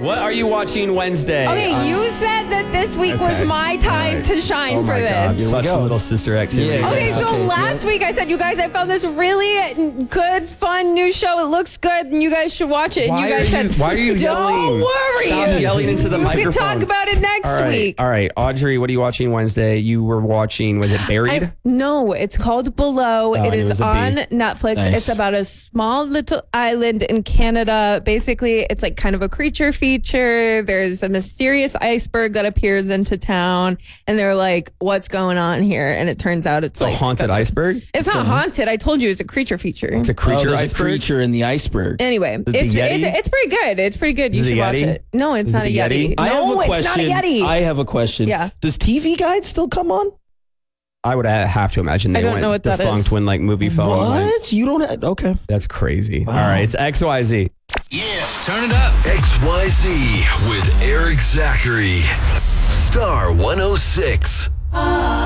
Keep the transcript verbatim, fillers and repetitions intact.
What are you watching Wednesday? Okay, Um, you said that this week okay. was my time All right. to shine oh for my God, this. such go. little sister activity. Yeah, Okay, yeah. so Okay, last yeah. week I said, you guys, I found this really good, fun new show. It looks good, and you guys should watch it. And Why you guys are said, you- why are you don't yelling? worry. Stop yelling into the you microphone. can talk about it next All right, week. all right. Audrey, what are you watching Wednesday? You were watching, was it Buried? I, no, it's called Below. I it knew it is was a on B. Netflix. Nice. It's about a small little island in Canada. Basically, it's like kind of a creature feature. There's a mysterious iceberg that appears into town, and they're like, "What's going on here?" And it turns out it's, It's a like haunted that's- iceberg? It's not haunted. I told you it's a creature feature. It's a Oh, creature there's iceberg? a creature in the iceberg. Anyway, The it's, Yeti? it's it's pretty good. It's pretty good. You Is it should a watch Yeti? it. No, it's Is not it a the Yeti. Yeti? I have No, a question. it's not a Yeti. I have a question. Yeah. Does T V Guide still come on? I would ha- have to imagine they I don't went know what that defunct is. when like movie phone went. What? You don't have, okay. That's crazy. All right, it's X Y Z. Yeah, turn it up. X Y Z with Eric Zachary. Star one oh six.